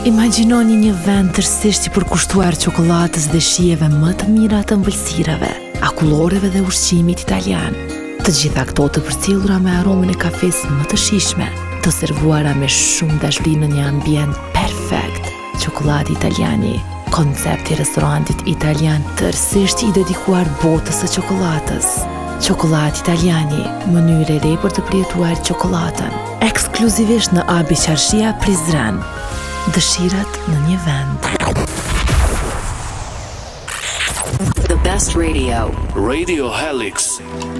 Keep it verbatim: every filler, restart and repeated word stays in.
Imagjinoni një vend tërësisht i përkushtuar çokoladës dhe shijeve më të mira të ëmbëlsirave, akulloreve dhe ushqimit italian. Të gjitha këto të përcjellura me aromën e kafes më të shijshme, të servuara me shumë dashuri në një ambient perfekt. Çokoladi Italiani, koncepti i restorantit italian tërësisht i dedikuar botës së çokoladës. Çokoladi Italiani, mënyrë e re për të përjetuar çokoladën, ekskluzivisht në Abi Qarshia Prizren. Dëshirat në një vend. The best radio. Radio Helix.